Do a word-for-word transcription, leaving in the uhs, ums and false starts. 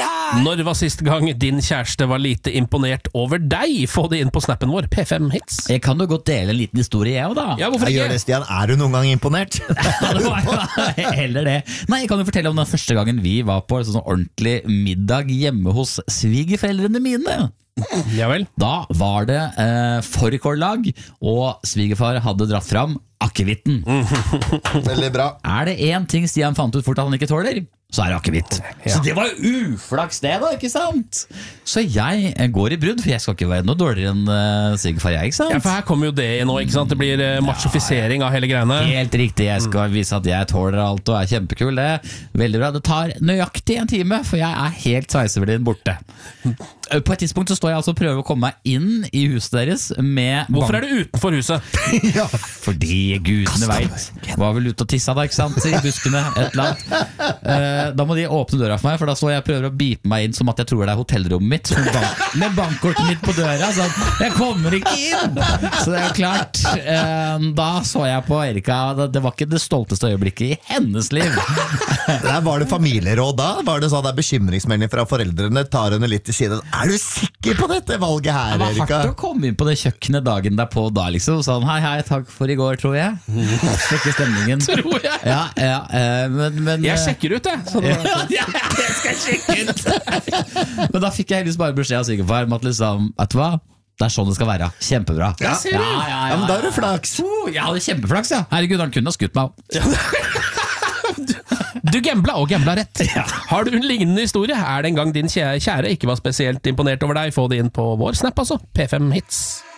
her! Når var sist gang din kjæreste var lite imponert over deg? Få det inn på snappen vår, P fem Hits. Jeg kan jo godt dele en liten historie jeg også da. Ja, hvorfor Jeg ikke? gjør det, Stian. Er du noen gang imponert? Ja, det var heller det. Nei, jeg kan jo fortelle om den første gangen vi var på en sånn ordentlig middag hjemme hos svigerforeldrene mine. Ja vel. Da var det eh, fårikållag, og svigerfar hadde dratt fram akevitten. Veldig bra. Er det en ting Stian fant ut fort at han ikke tåler, så er det akevitt. Ja. Så det var jo uflaks det da, ikke sant? Så jeg går i brudd, for jeg skal ikke være noe dårligere enn uh, svigerfar jeg, ikke sant? Ja, for her kommer jo det nå, ikke sant? Det blir uh, machofisering av hele greiene. Helt riktig, jeg skal vise at jeg tåler alt og er kjempekul. Det er veldig bra. Det tar nøyaktig en time, for jeg er helt sveiseblind borte. På et tidspunkt så står jeg altså og prøver å komme meg inn i huset deres med Hvorfor er du utenfor huset? Ja. Fordi gudene vet. Var vel ute og tissa da, ikke sant? I buskene, et eller annet. Eh, da må de åpne døra for meg, for da står jeg og prøver å bipe meg inn som at jeg tror det er hotellrommet mitt, med, bank med bankkortet mitt på døra. Så jeg kommer ikke inn! Så det er jo klart. Eh, da så jeg på Erika, det var ikke det stolteste øyeblikket i hennes liv. Der var det familieråd da? Var det sånn at bekymringsmelding fra foreldrene tar henne litt til siden? Er du sikker på dette valget her, Det var Erika? hardt å komme inn på det kjøkkenet dagen derpå da, liksom. Sånn, hei, hei, takk for i går, tror jeg. Svekke stemningen. Tror jeg. Ja, ja, eh, men, men Jeg sjekker ut, jeg. Sånn, ja, ja, jeg skal sjekke ut. Men da fikk jeg heldigvis bare beskjed av svigerfar om at liksom, vet du hva? Det er sånn det skal være. Kjempebra. Ja, ser du? Ja, ja, ja, Ja, men da er det flaks. Oh, jeg hadde kjempeflaks, ja. Herregud, han kunne ha skutt meg. Du gambla og gambla rett. Har du en lignende historie? Er det en gang din kjære ikke var spesielt imponert over deg? Få det inn på vår snap, altså. P fem Hits.